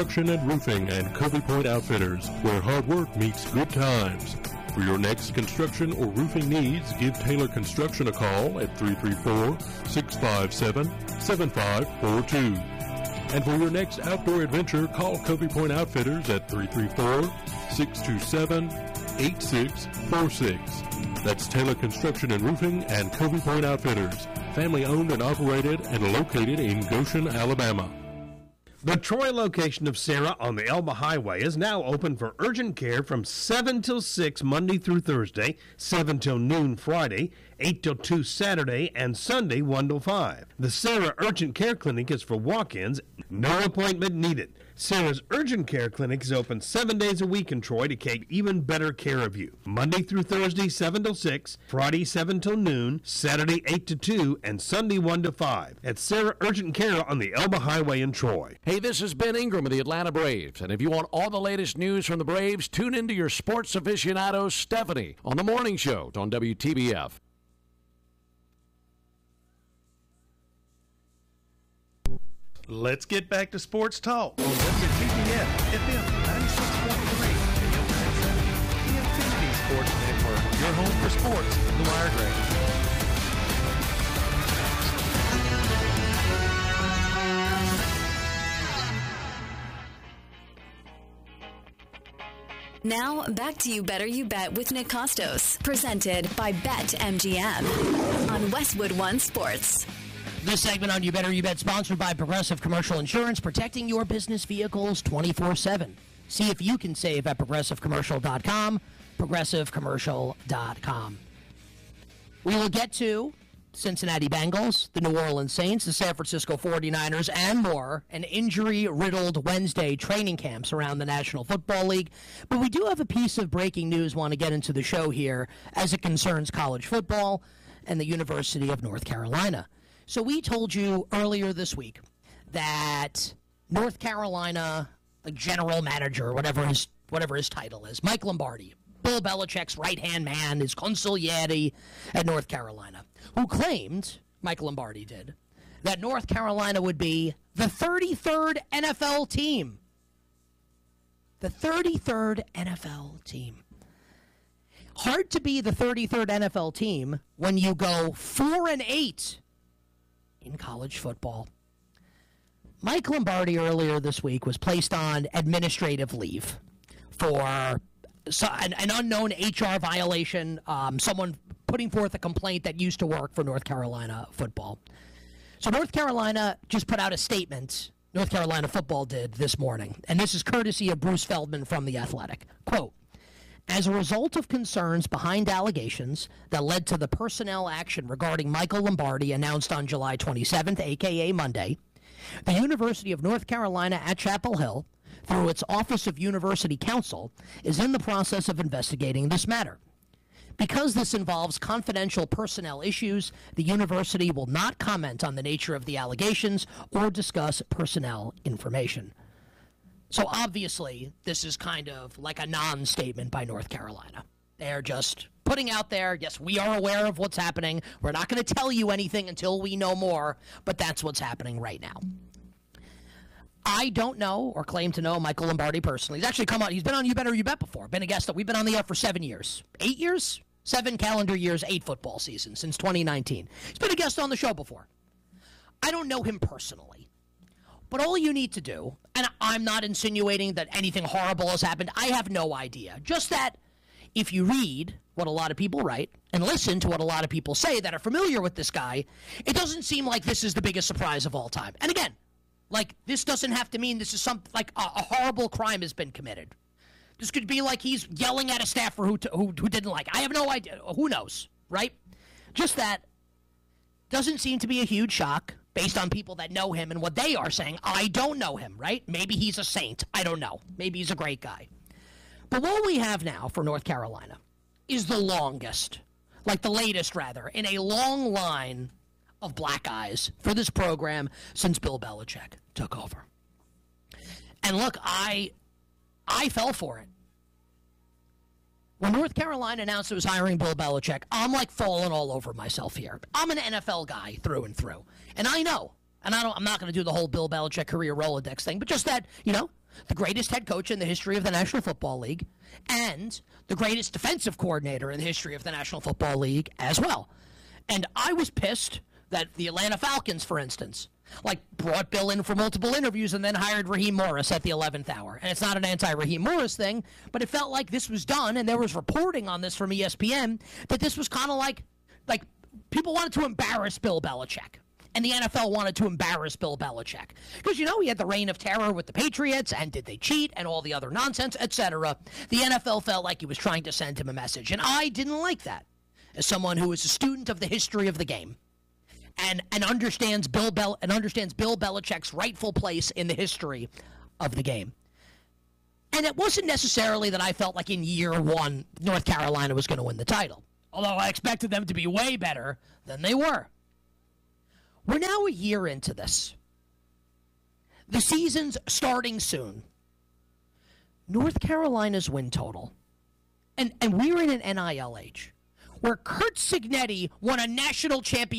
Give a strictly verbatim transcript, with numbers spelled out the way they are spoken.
Construction and Roofing and Covey Point Outfitters, where hard work meets good times. For your next construction or roofing needs, give Taylor Construction a call at three three four, six five seven, seven five four two. And for your next outdoor adventure, call Covey Point Outfitters at three three four, six two seven, eight six four six. That's Taylor Construction and Roofing and Covey Point Outfitters, family owned and operated and located in Goshen, Alabama. The Troy location of Sarah on the Elba Highway is now open for urgent care from seven till six Monday through Thursday, seven till noon Friday, eight till two Saturday, and Sunday one till five. The Sarah Urgent Care Clinic is for walk-ins, no appointment needed. Sarah's Urgent Care Clinic is open seven days a week in Troy to take even better care of you. Monday through Thursday, seven till six, Friday, seven till noon, Saturday, eight to two, and Sunday, one to five. At Sarah Urgent Care on the Elba Highway in Troy. Hey, this is Ben Ingram of the Atlanta Braves, and if you want all the latest news from the Braves, tune into your sports aficionado, Stephanie, on the morning show on W T B F. Let's get back to sports talk on W T B F F M ninety-six point three, A M nine seventy, the Infinity Sports Network, your home for sports, the Wire Grade. Now, back to You Better You Bet with Nick Costos, presented by BetMGM on Westwood One Sports. This segment on You Better You Bet sponsored by Progressive Commercial Insurance, protecting your business vehicles twenty-four seven. See if you can save at progressive commercial dot com, progressive commercial dot com. We will get to Cincinnati Bengals, the New Orleans Saints, the San Francisco forty-niners, and more, an injury-riddled Wednesday training camps around the National Football League. But we do have a piece of breaking news want to get into the show here as it concerns college football and the University of North Carolina. So we told you earlier this week that North Carolina, like general manager, or whatever his, whatever his title is, Mike Lombardi, Bill Belichick's right-hand man, his consigliere at North Carolina, who claimed, Mike Lombardi did, that North Carolina would be the thirty-third N F L team. The thirty-third N F L team. Hard to be the thirty-third N F L team when you go four and eight in college football. Mike Lombardi earlier this week was placed on administrative leave for so, an, an unknown H R violation, um, someone putting forth a complaint that used to work for North Carolina football. So North Carolina just put out a statement, North Carolina football did this morning, and this is courtesy of Bruce Feldman from The Athletic. Quote, as a result of concerns behind allegations that led to the personnel action regarding Michael Lombardi announced on July twenty-seventh, a k a. Monday, the University of North Carolina at Chapel Hill, through its Office of University Counsel, is in the process of investigating this matter. Because this involves confidential personnel issues, the university will not comment on the nature of the allegations or discuss personnel information. So obviously, this is kind of like a non-statement by North Carolina. They're just putting out there, yes, we are aware of what's happening. We're not going to tell you anything until we know more, but that's what's happening right now. I don't know or claim to know Michael Lombardi personally. He's actually come on, he's been on You Better You Bet before, been a guest that we've been on the air for seven years. Eight years? Seven calendar years, eight football seasons since twenty nineteen. He's been a guest on the show before. I don't know him personally. But all you need to do, and I'm not insinuating that anything horrible has happened, I have no idea. Just that if you read what a lot of people write and listen to what a lot of people say that are familiar with this guy, it doesn't seem like this is the biggest surprise of all time. And again, like, this doesn't have to mean this is some, like, a, a horrible crime has been committed. This could be like he's yelling at a staffer who, t- who, who didn't like. I have no idea. Who knows, right? Just that doesn't seem to be a huge shock based on people that know him and what they are saying. I don't know him, right? Maybe he's a saint. I don't know. Maybe he's a great guy. But what we have now for North Carolina is the longest, like the latest, rather, in a long line of black eyes for this program since Bill Belichick took over. And look, I I fell for it. When North Carolina announced it was hiring Bill Belichick, I'm like falling all over myself here. I'm an N F L guy through and through. And I know, and I don't, I'm not going to do the whole Bill Belichick career Rolodex thing, but just that, you know, the greatest head coach in the history of the National Football League, and the greatest defensive coordinator in the history of the National Football League as well. And I was pissed that the Atlanta Falcons, for instance, like brought Bill in for multiple interviews and then hired Raheem Morris at the eleventh hour. And it's not an anti-Raheem Morris thing, but it felt like this was done, and there was reporting on this from E S P N, that this was kind of like, like people wanted to embarrass Bill Belichick. And the N F L wanted to embarrass Bill Belichick. Because, you know, he had the reign of terror with the Patriots, and did they cheat, and all the other nonsense, et cetera. The N F L felt like he was trying to send him a message. And I didn't like that, as someone who is a student of the history of the game. And, and understands Bill Bel- and understands Bill Belichick's rightful place in the history of the game. And it wasn't necessarily that I felt like in year one, North Carolina was going to win the title. Although I expected them to be way better than they were. We're now a year into this. The season's starting soon. North Carolina's win total, and, and we're in an N I L age, where Curt Cignetti won a national championship